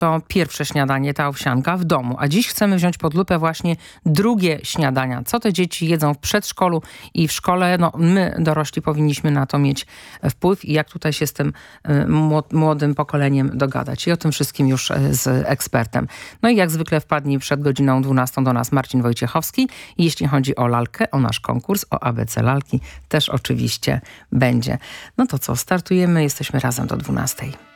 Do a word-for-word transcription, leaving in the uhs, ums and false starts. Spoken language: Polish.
to pierwsze śniadanie, ta owsianka w domu. A dziś chcemy wziąć pod lupę właśnie drugie śniadania. Co te dzieci jedzą w przedszkolu i w szkole? No, my, dorośli, powinniśmy na to mieć wpływ i jak tutaj się z tym młodym pokoleniem dogadać. I o tym wszystkim już z ekspertem. No i jak zwykle wpadnie przed godziną dwunastą do nas Marcin Wojciechowski. I jeśli chodzi o lalkę, o nasz konkurs, o A B C lalki, też oczywiście będzie. No to co, startujemy, jesteśmy razem do dwunastej.